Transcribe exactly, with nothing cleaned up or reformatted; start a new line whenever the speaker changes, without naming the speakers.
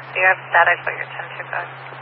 Do you have status with your ten two code?